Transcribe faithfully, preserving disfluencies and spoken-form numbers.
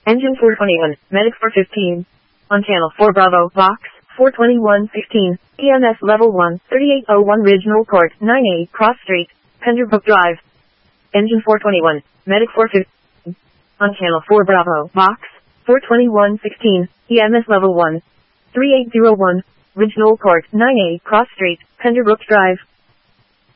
Engine four twenty-one, Medic four fifteen. On channel four Bravo, Vox, four twenty-one sixteen, E M S level one, thirty-eight oh one Ridgeland Court, nine A, Cross Street, Penderbrook Drive. Engine four twenty-one, Medic four fifteen. On channel four Bravo, Vox, four twenty-one sixteen, E M S level one, thirty-eight oh one, Ridgeland Court, nine A, Cross Street, Penderbrook Drive.